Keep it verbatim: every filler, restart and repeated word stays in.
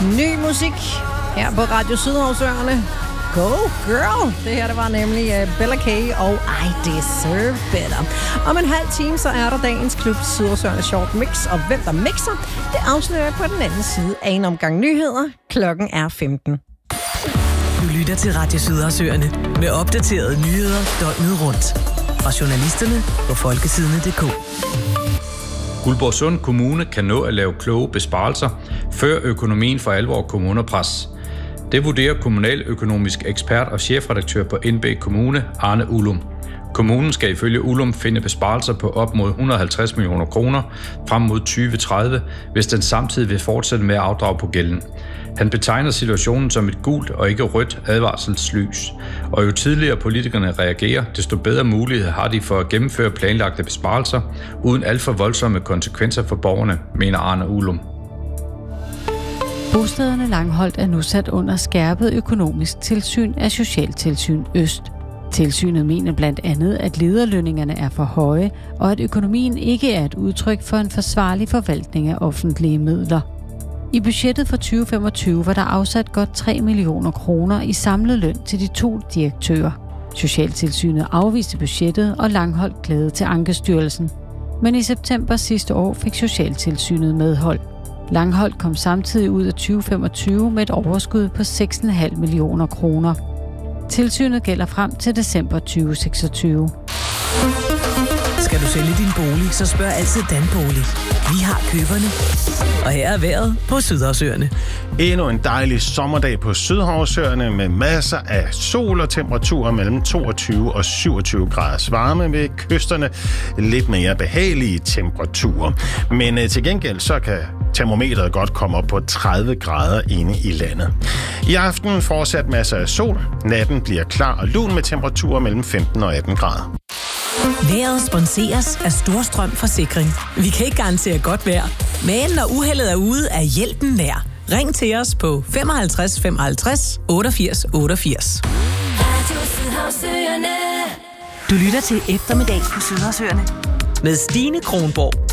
Ny musik her på Radio Sydhavsøerne. Go girl! Det her, det var nemlig uh, Bella K og I Deserve Better. Om en halv time, så er der dagens klub Sydhavsøerne Short Mix. Og hvem der mixer, det afslører jeg på den anden side af en omgang nyheder. Klokken er femten. Du lytter til Radio Sydhavsøerne med opdaterede nyheder døgnet rundt. Fra journalisterne på folkesidene punktum d k. Guldborgsund Kommune kan nå at lave kloge besparelser, før økonomien for alvor kommer under pres. Det vurderer kommunaløkonomisk ekspert og chefredaktør på N B Kommune, Arne Ullum. Kommunen skal ifølge Ullum finde besparelser på op mod et hundrede og halvtreds millioner kroner frem mod tyve tredive, hvis den samtidig vil fortsætte med at afdrage på gælden. Han betegner situationen som et gult og ikke rødt advarselslys. Og jo tidligere politikerne reagerer, desto bedre mulighed har de for at gennemføre planlagte besparelser, uden alt for voldsomme konsekvenser for borgerne, mener Arne Ullum. Bostederne Langholt er nu sat under skærpet økonomisk tilsyn af Socialtilsyn Øst. Tilsynet mener blandt andet, at lederlønningerne er for høje, og at økonomien ikke er et udtryk for en forsvarlig forvaltning af offentlige midler. I budgettet for tyve femogtyve var der afsat godt tre millioner kroner i samlet løn til de to direktører. Socialtilsynet afviste budgettet, og Langholt klagede til Ankestyrelsen. Men i september sidste år fik Socialtilsynet medhold. Langholt kom samtidig ud af tyve femogtyve med et overskud på seks komma fem millioner kroner. Tilsynet gælder frem til december tyve seksogtyve. Skal du sælge din bolig, så spørg altid Danbolig. Vi har køberne. Og her er vejret på Sydhavsøerne. Endnu en dejlig sommerdag på Sydhavsøerne med masser af sol og temperaturer mellem toogtyve og syvogtyve graders varme, ved kysterne lidt mere behagelige temperaturer. Men øh, til gengæld så kan termometret godt komme op på tredive grader inde i landet. I aften fortsat masser af sol. Natten bliver klar og lun med temperaturer mellem femten og atten grader. Vejret sponseres af Storstrøm Forsikring. Vi kan ikke garantere godt vejr, men når uheldet er ude, er hjælpen nær. Ring til os på femoghalvtreds femoghalvtreds otteogfirs otteogfirs. Du lytter til Eftermiddag på Sydhavsøerne med Stine Kronborg.